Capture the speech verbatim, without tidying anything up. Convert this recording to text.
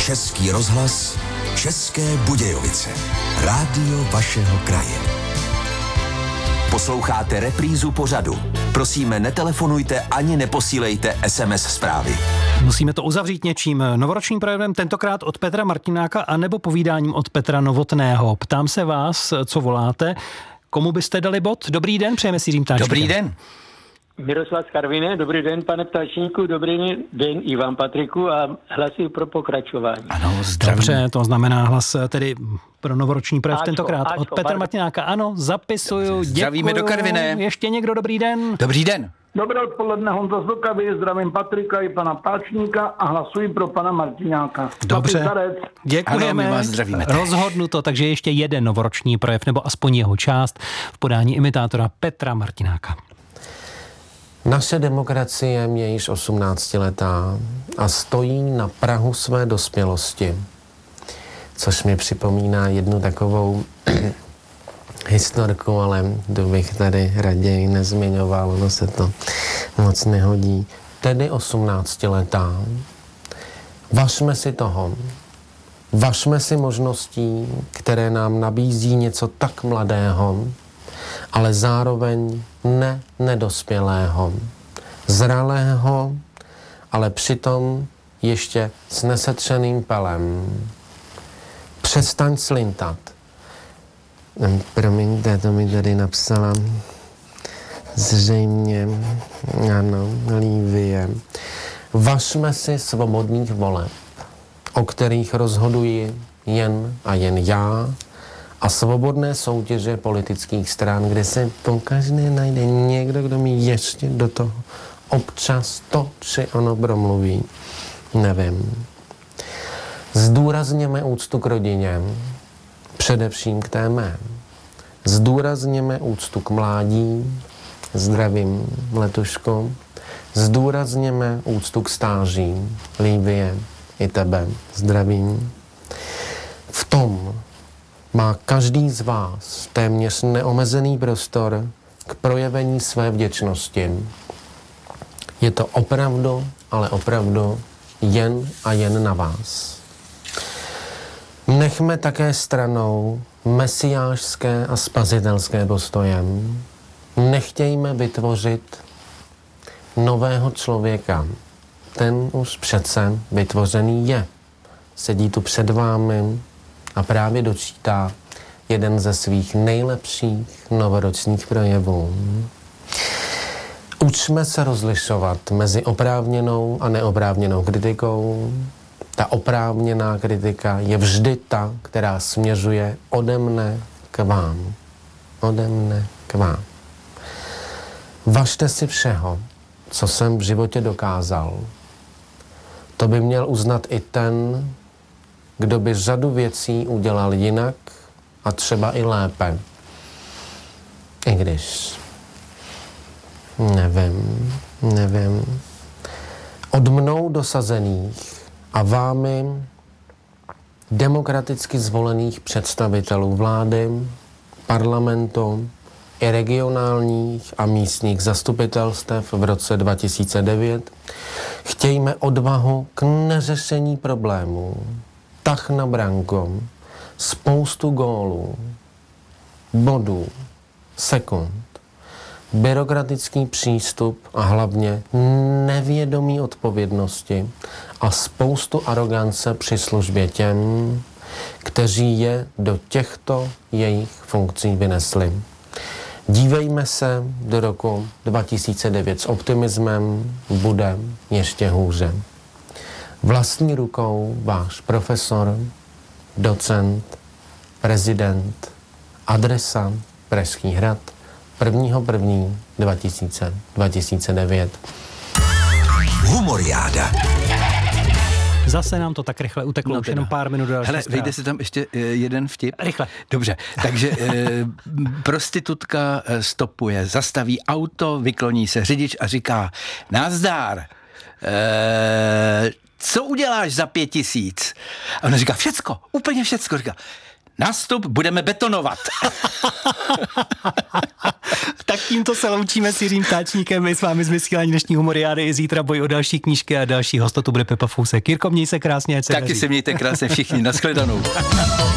Český rozhlas, České Budějovice. Rádio vašeho kraje. Posloucháte reprízu pořadu. Prosíme, netelefonujte ani neposílejte es em es zprávy. Musíme to uzavřít něčím novoročním projevem, tentokrát od Petra Martináka, anebo povídáním od Petra Novotného. Ptám se vás, co voláte, komu byste dali bod? Dobrý den, přejeme si Řím Táčkem. Dobrý den. Miroslav z Karviné, dobrý den, pane Ptáčníku, dobrý den, Ivan Patriku a hlasy pro pokračování. Ano, zdravím. Dobře, to znamená hlas tedy pro novoroční projev Áčko, tentokrát Áčko, od Petra pardon. Martináka. Ano, zapisuju, děkuju. Zdravíme do Karviné. Ještě někdo, dobrý den. Dobrý den. Dobré odpoledne, Honza z Dokavy, zdravím Patrika i pana Ptáčníka a hlasuji pro pana Martináka. Dobře, děkujeme. Ano, my vás zdravíme. Rozhodnuto, takže ještě jeden novoroční projev, nebo aspoň jeho část v podání imitátora Petra Martináka. Naše demokracie je již osmnáctiletá a stojí na prahu své dospělosti, což mi připomíná jednu takovou historku, ale to bych tady raději nezmiňoval, ono se to moc nehodí. Tedy osmnáctiletá. Važme si toho. Važme si možností, které nám nabízí něco tak mladého, ale zároveň ne nedospělého, zralého, ale přitom ještě s nesetřeným pelem. Přestaň slintat. Promiňte, to mi tady napsala zřejmě, ano, Lívie. Važme si svobodných voleb, o kterých rozhoduji jen a jen já, a svobodné soutěže politických stran, kde se pokaždé najde někdo, kdo mi ještě do toho občas to či ono promluví. Nevím. Zdůrazněme úctu k rodině, především k té mé. Zdůrazněme úctu k mládí, zdravím Letuško. Zdůrazněme úctu k stáří, Lívie, i tebe, zdravím. V tom má každý z vás téměř neomezený prostor k projevení své vděčnosti. Je to opravdu, ale opravdu jen a jen na vás. Nechme také stranou mesiášské a spasitelské postoje. Nechtějme vytvořit nového člověka. Ten už přece vytvořený je. Sedí tu před vámi a právě dočítá jeden ze svých nejlepších novoročních projevů. Učme se rozlišovat mezi oprávněnou a neoprávněnou kritikou. Ta oprávněná kritika je vždy ta, která směřuje ode mne k vám. Ode mne k vám. Važte si všeho, co jsem v životě dokázal. To by měl uznat i ten, kdo by řadu věcí udělal jinak a třeba i lépe. I když... Nevím, nevím. Od mnou dosazených a vámi demokraticky zvolených představitelů vlády, parlamentu i regionálních a místních zastupitelstev v roce dva tisíce devět chtějme odvahu k neřešení problémů, tah na branku, spoustu gólů, bodů, sekund, byrokratický přístup a hlavně nevědomí odpovědnosti a spoustu arogance při službě těm, kteří je do těchto jejich funkcí vynesli. Dívejme se do roku dva tisíce devět s optimismem, bude ještě hůře. Vlastní rukou váš profesor, docent, prezident, adresa Pražský hrad, prvního prvního dva tisíce devět. Humoriáda. Zase nám to tak rychle uteklo, No už jenom pár minut do další Hele, zprávy. vejde si tam ještě eh, jeden vtip. Rychle. Dobře, takže eh, prostitutka eh, stopuje, zastaví auto, vykloní se řidič a říká: nazdar, eh, co uděláš za pět tisíc? A ona říká: všecko, úplně všecko. Říká: Nástup budeme betonovat. Tak tímto se loučíme s Jiřím Ptáčníkem. My s vámi z vysílání dnešní Humoriády. Zítra boj o další knížky a další hosta, tu bude Pepa Fousek. Jirko, měj se krásně. Taky se mějte krásně všichni. Nashledanou.